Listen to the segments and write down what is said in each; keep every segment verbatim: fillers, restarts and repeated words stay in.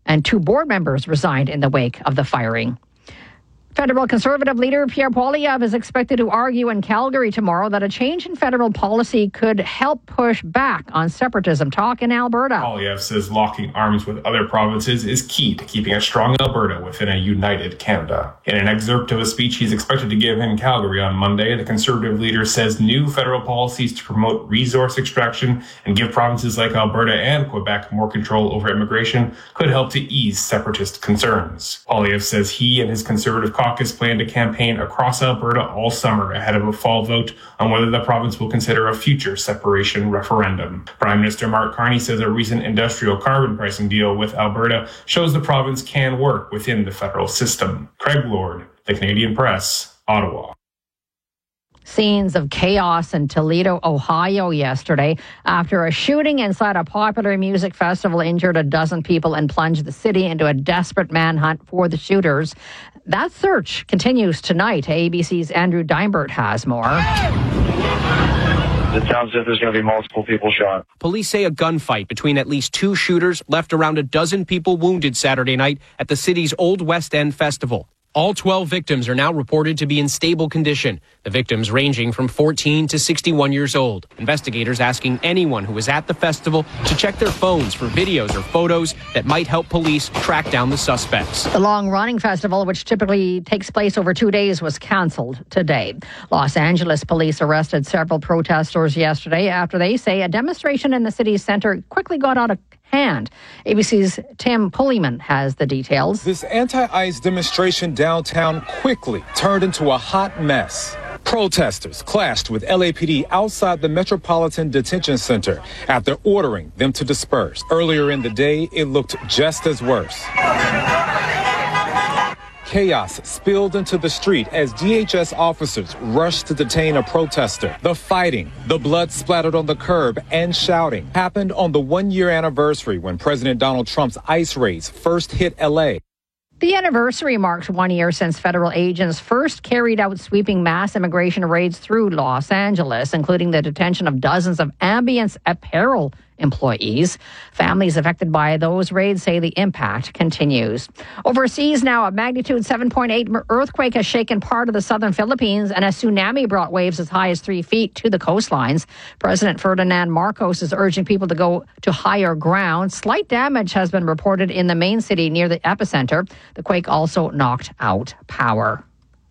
and two board members resigned in the wake of the firing. Federal Conservative leader Pierre Poilievre is expected to argue in Calgary tomorrow that a change in federal policy could help push back on separatism talk in Alberta. Poilievre says locking arms with other provinces is key to keeping a strong Alberta within a united Canada. In an excerpt of a speech he's expected to give in Calgary on Monday, the Conservative leader says new federal policies to promote resource extraction and give provinces like Alberta and Quebec more control over immigration could help to ease separatist concerns. Poilievre says he and his Conservative caucus plan to campaign across Alberta all summer ahead of a fall vote on whether the province will consider a future separation referendum. Prime Minister Mark Carney says a recent industrial carbon pricing deal with Alberta shows the province can work within the federal system. Craig Lord, The Canadian Press, Ottawa. Scenes of chaos in Toledo, Ohio yesterday after a shooting inside a popular music festival injured a dozen people and plunged the city into a desperate manhunt for the shooters. That search continues tonight. A B C's Andrew Deinbert has more. It sounds as if there's going to be multiple people shot. Police say a gunfight between at least two shooters left around a dozen people wounded Saturday night at the city's Old West End Festival. All twelve victims are now reported to be in stable condition, the victims ranging from fourteen to sixty-one years old. Investigators asking anyone who was at the festival to check their phones for videos or photos that might help police track down the suspects. The long-running festival, which typically takes place over two days, was cancelled today. Los Angeles police arrested several protesters yesterday after they say a demonstration in the city's center quickly got out of hand. A B C's Tim Pulleyman has the details. This anti-ICE demonstration downtown quickly turned into a hot mess. Protesters clashed with L A P D outside the Metropolitan Detention Center after ordering them to disperse. Earlier in the day, it looked just as worse. Chaos spilled into the street as D H S officers rushed to detain a protester. The fighting, the blood splattered on the curb, and shouting happened on the one-year anniversary when President Donald Trump's ICE raids first hit L A. The anniversary marks one year since federal agents first carried out sweeping mass immigration raids through Los Angeles, including the detention of dozens of Ambience apparel employees. Families affected by those raids say the impact continues. Overseas now, a magnitude seven point eight earthquake has shaken part of the southern Philippines, and a tsunami brought waves as high as three feet to the coastlines. President Ferdinand Marcos is urging people to go to higher ground. Slight damage has been reported in the main city near the epicenter. The quake also knocked out power.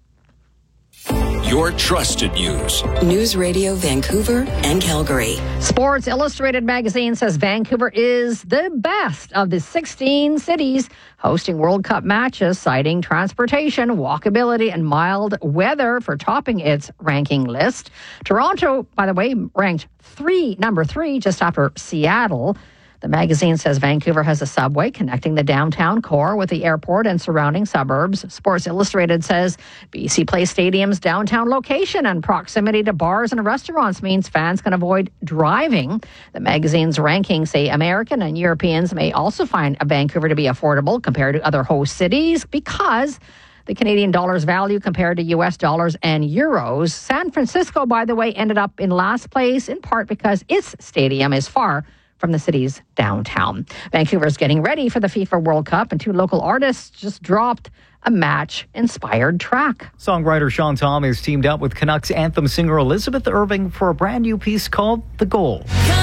Your trusted news. News Radio Vancouver and Calgary. Sports Illustrated magazine says Vancouver is the best of the sixteen cities hosting World Cup matches, citing transportation, walkability, and mild weather for topping its ranking list. Toronto, by the way, ranked three, number three, just after Seattle. The magazine says Vancouver has a subway connecting the downtown core with the airport and surrounding suburbs. Sports Illustrated says B C Place Stadium's downtown location and proximity to bars and restaurants means fans can avoid driving. The magazine's rankings say American and Europeans may also find Vancouver to be affordable compared to other host cities because the Canadian dollar's value compared to U S dollars and euros. San Francisco, by the way, ended up in last place, in part because its stadium is far from the city's downtown. Vancouver's getting ready for the FIFA World Cup, and two local artists just dropped a match-inspired track. Songwriter Sean Thomas teamed up with Canucks anthem singer Elizabeth Irving for a brand new piece called The Goal.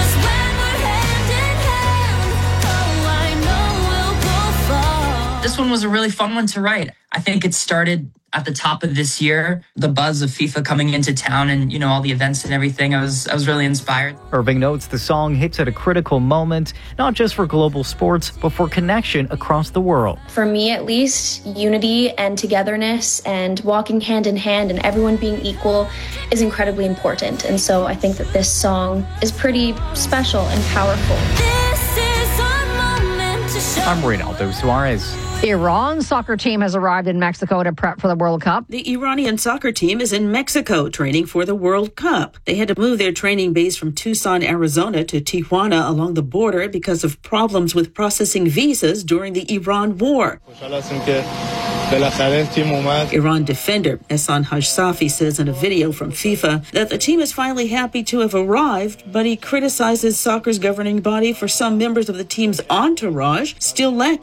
This one was a really fun one to write. I think it started at the top of this year, the buzz of FIFA coming into town and, you know, all the events and everything. I was I was really inspired. Irving notes the song hits at a critical moment, not just for global sports, but for connection across the world. For me, at least, unity and togetherness and walking hand in hand and everyone being equal is incredibly important. And so I think that this song is pretty special and powerful. This is our moment to show. I'm Reynaldo Suarez. Iran's soccer team has arrived in Mexico to prep for the World Cup. The Iranian soccer team is in Mexico training for the World Cup. They had to move their training base from Tucson, Arizona to Tijuana along the border because of problems with processing visas during the Iran war. Iran defender Ehsan Hajsafi says in a video from FIFA that the team is finally happy to have arrived, but he criticizes soccer's governing body for some members of the team's entourage still lacking